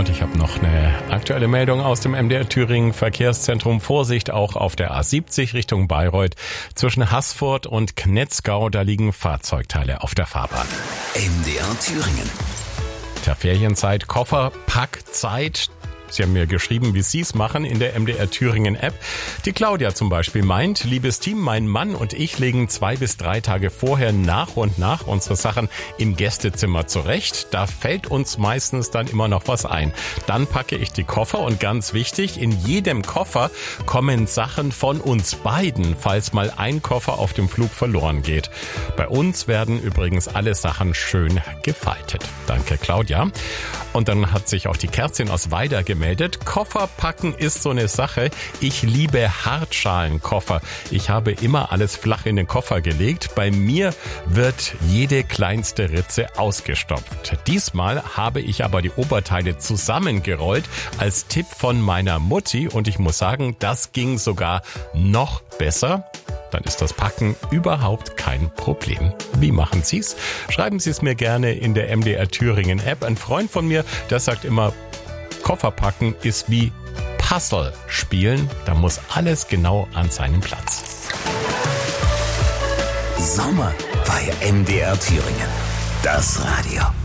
Und ich habe noch eine aktuelle Meldung aus dem MDR Thüringen Verkehrszentrum. Vorsicht auch auf der A70 Richtung Bayreuth. Zwischen Haßfurt und Knetzgau, da liegen Fahrzeugteile auf der Fahrbahn. MDR Thüringen. Der Ferienzeit, Kofferpackzeit. Sie haben mir geschrieben, wie Sie es machen in der MDR Thüringen App. Die Claudia zum Beispiel meint, liebes Team, mein Mann und ich legen 2 bis 3 Tage vorher nach und nach unsere Sachen im Gästezimmer zurecht. Da fällt uns meistens dann immer noch was ein. Dann packe ich die Koffer und ganz wichtig, in jedem Koffer kommen Sachen von uns beiden, falls mal ein Koffer auf dem Flug verloren geht. Bei uns werden übrigens alle Sachen schön gefaltet. Danke, Claudia. Und dann hat sich auch die Kerstin aus Weida gemeldet. Kofferpacken ist so eine Sache. Ich liebe Hartschalenkoffer. Ich habe immer alles flach in den Koffer gelegt. Bei mir wird jede kleinste Ritze ausgestopft. Diesmal habe ich aber die Oberteile zusammengerollt als Tipp von meiner Mutti. Und ich muss sagen, das ging sogar noch besser. Dann ist das Packen überhaupt kein Problem. Wie machen Sie es? Schreiben Sie es mir gerne in der MDR Thüringen App. Ein Freund von mir, der sagt immer, Kofferpacken ist wie Puzzle spielen. Da muss alles genau an seinem Platz. Sommer bei MDR Thüringen. Das Radio.